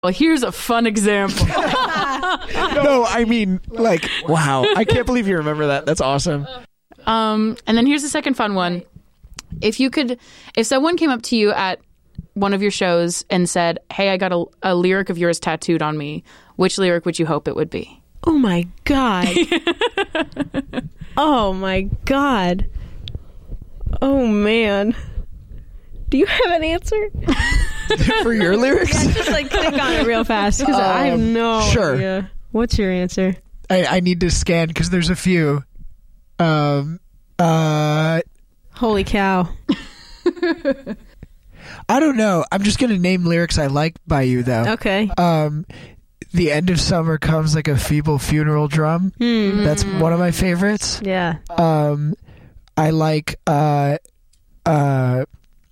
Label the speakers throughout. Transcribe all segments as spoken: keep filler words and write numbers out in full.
Speaker 1: Well, here's a fun example.
Speaker 2: No, I mean, like, wow. I can't believe you remember that. That's awesome.
Speaker 1: Um, and then here's the second fun one. If you could, if someone came up to you at one of your shows and said, hey, I got a, a lyric of yours tattooed on me, which lyric would you hope it would be?
Speaker 3: Oh, my God. Oh, my God. Oh, man. Do you have an answer?
Speaker 2: For your lyrics?
Speaker 3: Yeah, just like click on it real fast because um, I have no
Speaker 2: sure.
Speaker 3: idea. What's your answer?
Speaker 2: I, I need to scan because there's a few. Um, uh,
Speaker 3: Holy cow.
Speaker 2: I don't know. I'm just going to name lyrics I like by you, though.
Speaker 3: Okay.
Speaker 2: Um, the end of summer comes like a feeble funeral drum.
Speaker 3: Hmm.
Speaker 2: That's one of my favorites.
Speaker 3: Yeah.
Speaker 2: Um, I like uh, uh,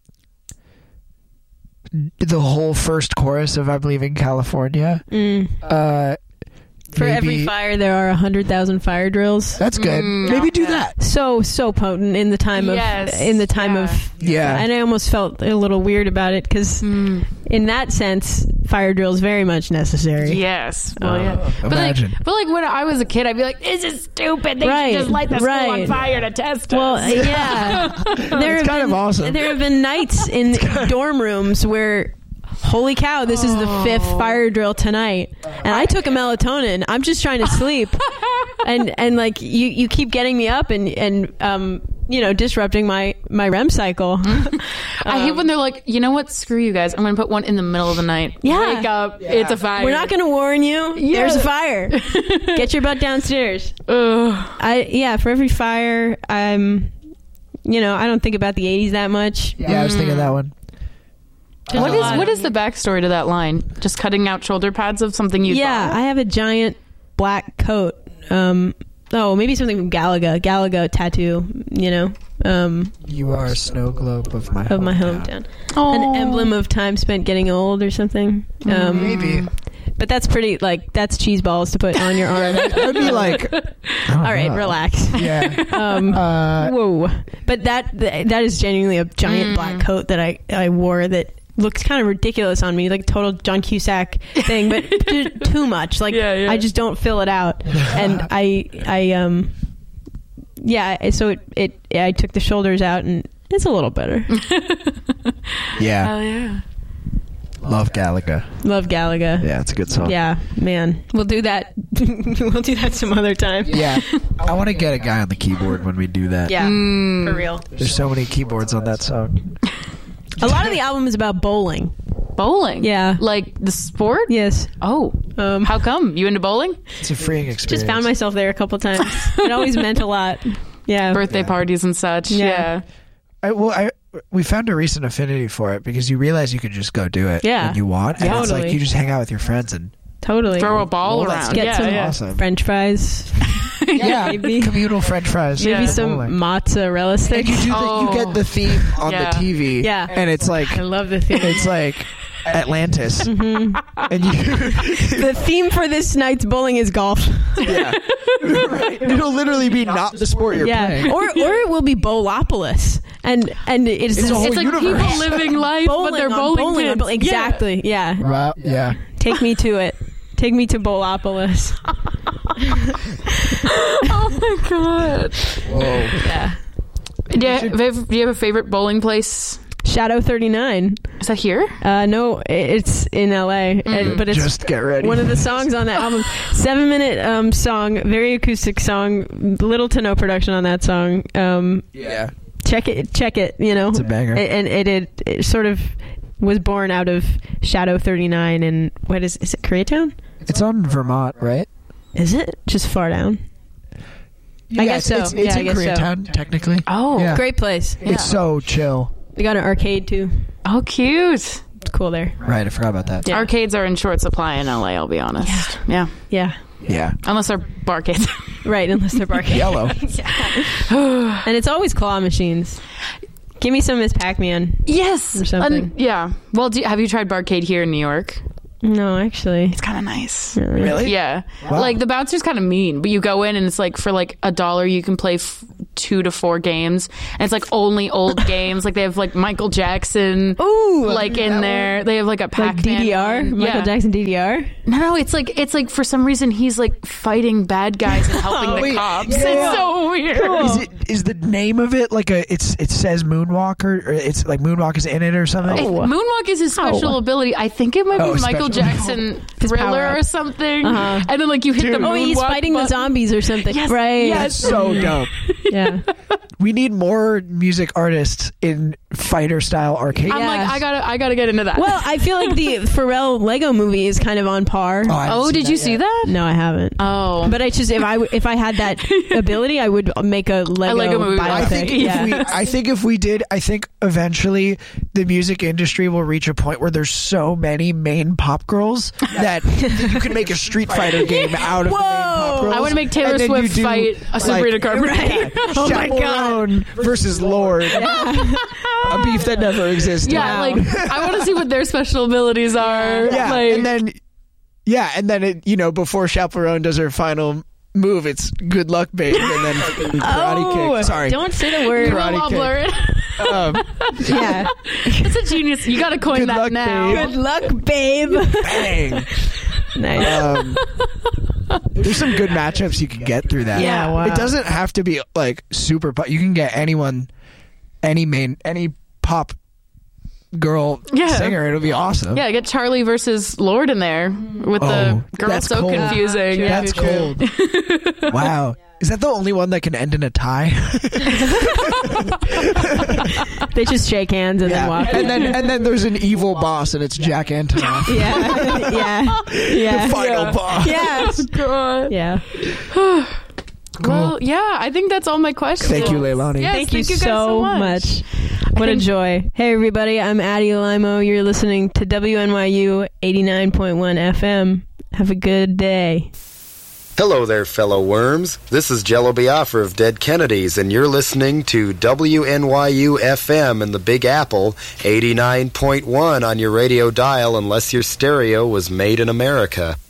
Speaker 2: the whole first chorus of I Believe in California.
Speaker 3: Mm.
Speaker 2: Uh,
Speaker 3: For
Speaker 2: maybe,
Speaker 3: every fire, there are a hundred thousand fire drills.
Speaker 2: That's good.
Speaker 1: Mm,
Speaker 2: maybe do
Speaker 1: yeah.
Speaker 2: that.
Speaker 3: So so potent in the time of
Speaker 1: Yes.
Speaker 3: in the time
Speaker 1: Yeah.
Speaker 3: of
Speaker 2: Yeah.
Speaker 3: And I almost felt a little weird about it because
Speaker 1: Mm.
Speaker 3: in that sense, fire drill is very much necessary.
Speaker 1: Yes. Well,
Speaker 3: Oh.
Speaker 1: yeah. But
Speaker 2: Imagine.
Speaker 1: like, but like when I was a kid, I'd be like, this is stupid. They
Speaker 3: Right,
Speaker 1: should just light the school
Speaker 3: right.
Speaker 1: on fire to test
Speaker 3: Well,
Speaker 1: us.
Speaker 3: yeah, there have
Speaker 2: kind
Speaker 3: been,
Speaker 2: of awesome.
Speaker 3: There have been nights in dorm rooms where, holy cow, this is the fifth fire drill tonight, and I took a melatonin. I'm just trying to sleep, and and like you, you keep getting me up and and um you know disrupting my my R E M cycle.
Speaker 1: I hate when they're like, you know what? Screw you guys. I'm going to put one in the middle of the night.
Speaker 3: Yeah.
Speaker 1: Wake up. It's a fire.
Speaker 3: We're not going to warn you.
Speaker 1: Yeah.
Speaker 3: There's a fire. Get your butt downstairs.
Speaker 1: Ugh.
Speaker 3: I yeah. For every fire, I'm. You know, I don't think about the eighties that much.
Speaker 2: Yeah, I was thinking of that one.
Speaker 1: What is what is the backstory to that line? Just cutting out shoulder pads of something you
Speaker 3: Yeah,
Speaker 1: thought?
Speaker 3: I have a giant black coat. Um, oh, maybe something from Galaga. Galaga tattoo, you know, um,
Speaker 2: You are a snow globe of my
Speaker 3: of my
Speaker 2: hometown.
Speaker 3: hometown.
Speaker 1: Oh.
Speaker 3: An emblem of time spent getting old or something. Um,
Speaker 2: Maybe.
Speaker 3: But that's pretty, like, that's cheese balls to put on your arm.
Speaker 2: That would be like. I don't
Speaker 3: All right,
Speaker 2: know.
Speaker 3: relax.
Speaker 2: Yeah.
Speaker 3: Um,
Speaker 2: Uh,
Speaker 3: whoa. But that that is genuinely a giant
Speaker 1: Mm.
Speaker 3: black coat that I, I wore that looks kind of ridiculous on me, like total John Cusack thing, but t- too much. Like
Speaker 1: Yeah, yeah.
Speaker 3: I just don't fill it out, and I I um yeah. So it it I took the shoulders out, and it's a little better.
Speaker 2: yeah.
Speaker 1: Oh, yeah.
Speaker 2: Love Galaga.
Speaker 3: Love Galaga.
Speaker 2: Yeah, it's a good song.
Speaker 3: Yeah, man. We'll do that. We'll do that some other time.
Speaker 2: Yeah. I want to get a guy on the keyboard when we do that.
Speaker 3: Yeah,
Speaker 1: Mm.
Speaker 3: for real.
Speaker 2: There's so many keyboards on that song.
Speaker 3: A lot of the album is about bowling.
Speaker 1: Bowling?
Speaker 3: Yeah.
Speaker 1: Like the sport?
Speaker 3: Yes.
Speaker 1: Oh.
Speaker 3: Um,
Speaker 1: How come? You into bowling?
Speaker 2: It's a freeing experience.
Speaker 3: Just found myself there a couple times. It always meant a lot. Yeah.
Speaker 1: Birthday
Speaker 2: Yeah.
Speaker 1: parties and such.
Speaker 3: Yeah.
Speaker 1: Yeah.
Speaker 2: I, well, I we found a recent affinity for it because you realize you can just go do it
Speaker 3: Yeah.
Speaker 2: when you want, and it's
Speaker 3: Totally.
Speaker 2: like you just hang out with your friends and
Speaker 3: Totally.
Speaker 1: Throw a ball
Speaker 2: Well, that's-
Speaker 1: around.
Speaker 3: Get
Speaker 1: yeah,
Speaker 3: some
Speaker 1: yeah.
Speaker 2: awesome.
Speaker 3: French fries.
Speaker 2: yeah,
Speaker 3: maybe.
Speaker 2: communal French fries,
Speaker 3: Maybe
Speaker 1: Yeah.
Speaker 3: some
Speaker 2: Bowling.
Speaker 3: mozzarella
Speaker 2: And
Speaker 3: sticks.
Speaker 2: you do the,
Speaker 1: Oh.
Speaker 2: you get the theme on
Speaker 1: Yeah.
Speaker 2: the T V,
Speaker 3: Yeah.
Speaker 2: and it's like
Speaker 3: I love the theme.
Speaker 2: it's like Atlantis,
Speaker 3: Mm-hmm.
Speaker 2: and you
Speaker 3: The theme for this night's bowling is golf.
Speaker 2: yeah, right. It'll literally be not the sport you're
Speaker 3: yeah.
Speaker 2: playing.
Speaker 3: Or or it will be Bowlopolis. And and it's,
Speaker 2: It's a whole
Speaker 1: It's like
Speaker 2: universe.
Speaker 1: people living life,
Speaker 3: bowling
Speaker 1: but they're
Speaker 3: on
Speaker 1: bowling,
Speaker 3: bowling on
Speaker 1: pins.
Speaker 3: bowl- Exactly. Yeah.
Speaker 2: Wow, yeah.
Speaker 3: Take me to it. Take me to Bowlopolis.
Speaker 1: Oh my god.
Speaker 2: Whoa.
Speaker 3: Yeah.
Speaker 1: Do you, have, do you have a favorite bowling place?
Speaker 3: Shadow thirty-nine.
Speaker 1: Is that here?
Speaker 3: Uh, no, it's in L A, and, but it's
Speaker 2: Just get ready.
Speaker 3: one of the songs on that album. Seven minute um, song, very acoustic song, little to no production on that song. Um,
Speaker 2: yeah,
Speaker 3: check it, check it. You know,
Speaker 2: it's a banger.
Speaker 3: and it, it, it sort of was born out of Shadow thirty-nine, and what is is it? Koreatown?
Speaker 2: It's on Vermont, right?
Speaker 3: Is it just far down?
Speaker 2: Yeah,
Speaker 3: guess so.
Speaker 2: It's, it's
Speaker 3: Yeah, I
Speaker 2: in
Speaker 3: guess so.
Speaker 2: Koreatown, technically.
Speaker 1: Oh.
Speaker 2: Yeah.
Speaker 3: Great place.
Speaker 2: It's so chill.
Speaker 3: We got an arcade too.
Speaker 1: Oh, cute.
Speaker 3: It's cool there.
Speaker 2: Right, I forgot about that.
Speaker 3: Yeah.
Speaker 1: Arcades are in short supply in L A, I'll be honest. Yeah.
Speaker 3: Yeah,
Speaker 2: Yeah.
Speaker 1: Unless they're barcades.
Speaker 3: right. Unless they're arcade.
Speaker 2: Yellow.
Speaker 3: And it's always claw machines. Give me some Miss Pac-Man.
Speaker 1: Yes.
Speaker 3: Or something.
Speaker 1: Un- yeah. Well, do, have you tried Barcade here in New York?
Speaker 3: No, actually.
Speaker 1: It's kind of nice.
Speaker 2: Really?
Speaker 1: Yeah.
Speaker 2: Wow.
Speaker 1: Like the bouncer's kind of mean, but you go in and it's like for like a dollar you can play f- two to four games, and it's like only old games. Like they have like Michael Jackson,
Speaker 3: Ooh,
Speaker 1: like in there. They have like a Pac-Man
Speaker 3: like D D R,
Speaker 1: one.
Speaker 3: Michael
Speaker 1: yeah.
Speaker 3: Jackson D D R.
Speaker 1: No, no, it's like it's like for some reason he's like fighting bad guys and helping the
Speaker 2: Wait,
Speaker 1: cops.
Speaker 2: yeah.
Speaker 1: It's so weird.
Speaker 2: Is it is the name of it like a? It's it says Moonwalker, or it's like Moonwalk is in it or something.
Speaker 1: If Moonwalk is his special
Speaker 3: Oh.
Speaker 1: ability. I think it might
Speaker 2: Oh,
Speaker 1: be Michael
Speaker 2: special.
Speaker 1: Jackson
Speaker 3: His
Speaker 1: Thriller
Speaker 3: power-up.
Speaker 1: or something.
Speaker 3: Uh-huh.
Speaker 1: And then like you hit
Speaker 2: Dude.
Speaker 1: the moonwalk
Speaker 3: Oh, he's fighting
Speaker 1: button.
Speaker 3: the zombies or something.
Speaker 1: Yes,
Speaker 3: right.
Speaker 1: yes.
Speaker 2: So dope.
Speaker 3: Yeah.
Speaker 2: We need more music artists in fighter style arcade.
Speaker 1: I'm like
Speaker 3: Yes.
Speaker 1: I gotta I gotta get into that.
Speaker 3: Well, I feel like the Pharrell Lego movie is kind of on par.
Speaker 2: I haven't
Speaker 1: oh,
Speaker 2: seen
Speaker 1: did
Speaker 2: that
Speaker 1: you
Speaker 2: yet.
Speaker 1: see that?
Speaker 3: No, I haven't.
Speaker 1: Oh,
Speaker 3: But I just if I if I had that ability, I would make a Lego,
Speaker 1: Lego movie.
Speaker 3: biopic.
Speaker 2: I think
Speaker 3: yeah.
Speaker 2: if we, I think if we did, I think eventually the music industry will reach a point where there's so many main pop girls that you can make a Street Fighter game out of the main pop girls.
Speaker 1: I want to make Taylor
Speaker 2: and then you
Speaker 1: Swift
Speaker 2: do,
Speaker 1: fight a Sabrina
Speaker 2: like,
Speaker 1: Carpenter.
Speaker 2: Yeah,
Speaker 3: Oh my God.
Speaker 2: Chaperone versus Lord. A beef that never existed.
Speaker 1: Yeah, like I want to see what their special abilities are.
Speaker 2: Yeah,
Speaker 1: like,
Speaker 2: and then yeah, and then it you know before Chaperone does her final move, it's good luck, babe, and then karate
Speaker 3: Oh,
Speaker 2: kick. Sorry,
Speaker 3: don't say the word.
Speaker 2: Karate
Speaker 1: I'll
Speaker 2: kick.
Speaker 1: blur it.
Speaker 2: Um,
Speaker 3: Yeah.
Speaker 1: It's a genius. You got to coin
Speaker 2: Good
Speaker 1: that
Speaker 2: luck,
Speaker 1: now.
Speaker 2: babe.
Speaker 3: Good luck, babe.
Speaker 2: bang.
Speaker 3: Nice.
Speaker 2: Um, there's some good matchups you can get through that.
Speaker 3: Yeah, wow.
Speaker 2: It doesn't have to be like super pop. You can get anyone, any main, any pop girl
Speaker 1: Yeah.
Speaker 2: singer. It'll be awesome.
Speaker 1: Yeah, get Charlie versus Lord in there with
Speaker 2: Oh,
Speaker 1: the girl
Speaker 2: that's
Speaker 1: so
Speaker 2: cold.
Speaker 1: confusing.
Speaker 3: Yeah,
Speaker 2: That's
Speaker 3: true.
Speaker 2: cold. Wow. Is that the only one that can end in a tie?
Speaker 3: They just shake hands and then walk.
Speaker 2: And then and then there's an evil boss, and it's Jack Antonoff.
Speaker 3: Yeah. Yeah. Yeah.
Speaker 2: The final
Speaker 1: Yeah.
Speaker 2: boss.
Speaker 3: Yeah.
Speaker 1: God.
Speaker 3: Yeah.
Speaker 1: Well, yeah, I think that's all my questions.
Speaker 2: Thank you, Leilani.
Speaker 1: Yes,
Speaker 3: Thank you,
Speaker 1: guys
Speaker 3: so
Speaker 1: much.
Speaker 3: much. What
Speaker 1: think-
Speaker 3: a joy. Hey, everybody. I'm Addie Limo. You're listening to W N Y U eighty-nine point one F M. Have a good day.
Speaker 4: Hello there, fellow worms. This is Jello Biafra of Dead Kennedys, and you're listening to W N Y U F M in the Big Apple, eighty-nine point one on your radio dial unless your stereo was made in America.